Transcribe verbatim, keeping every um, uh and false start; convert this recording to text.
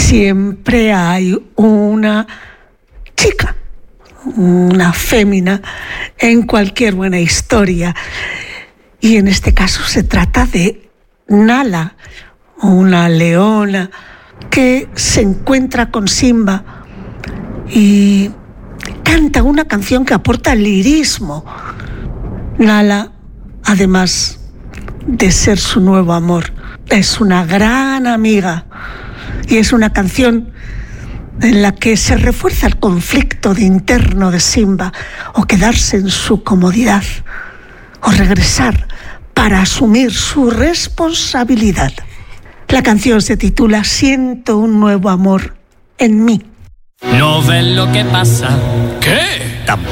siempre hay una chica, una fémina en cualquier buena historia. Y en este caso se trata de Nala, una leona que se encuentra con Simba y canta una canción que aporta lirismo. Nala, además de ser su nuevo amor, es una gran amiga y es una canción en la que se refuerza el conflicto de interno de Simba, o quedarse en su comodidad o regresar para asumir su responsabilidad. La canción se titula Siento un nuevo amor en mí. ¿No ven lo que pasa? ¿Qué? Tampoco